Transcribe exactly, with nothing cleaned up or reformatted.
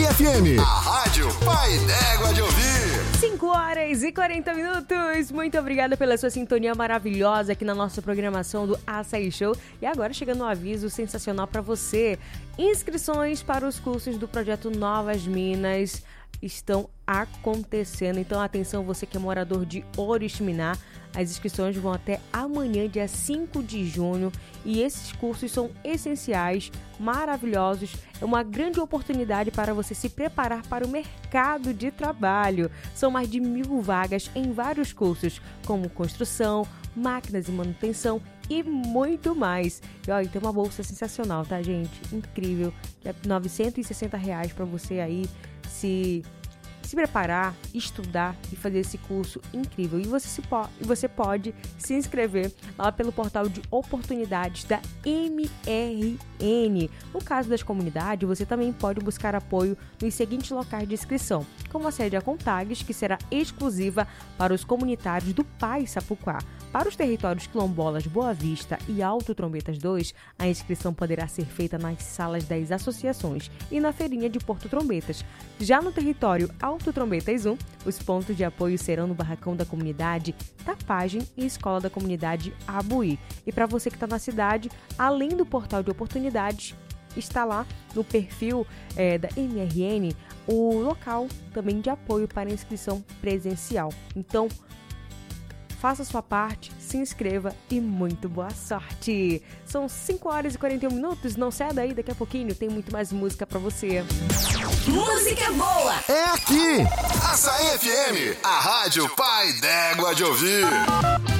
F M, a rádio Pai d'Égua de ouvir. cinco horas e quarenta minutos. Muito obrigada pela sua sintonia maravilhosa aqui na nossa programação do Açaí Show. E agora chegando um aviso sensacional para você. Inscrições para os cursos do projeto Novas Minas estão acontecendo. Então, atenção, você que é morador de Oriximiná, as inscrições vão até amanhã, dia cinco de junho, e esses cursos são essenciais, maravilhosos. É uma grande oportunidade para você se preparar para o mercado de trabalho. São mais de mil vagas em vários cursos, como construção, máquinas e manutenção e muito mais. E olha, tem uma bolsa sensacional, tá, gente? Incrível. É novecentos e sessenta reais para você aí se... se preparar, estudar e fazer esse curso incrível. E você, se po- você pode se inscrever lá pelo portal de oportunidades da M R N. No caso das comunidades, você também pode buscar apoio nos seguintes locais de inscrição, como a sede a Contagues, que será exclusiva para os comunitários do P A I Sapuquá. Para os territórios quilombolas Boa Vista e Alto Trombetas dois, a inscrição poderá ser feita nas salas das associações e na feirinha de Porto Trombetas. Já no território Alto Trombetas um, os pontos de apoio serão no Barracão da Comunidade, Tapagem e Escola da Comunidade Abuí. E para você que está na cidade, além do portal de oportunidades, está lá no perfil é, da M R N o local também de apoio para inscrição presencial. Então, faça a sua parte, se inscreva e muito boa sorte! São cinco horas e quarenta e um minutos, não sai daí, daqui a pouquinho tem muito mais música pra você. Música boa! É aqui! Açaí F M, a rádio Pai d'Égua de ouvir.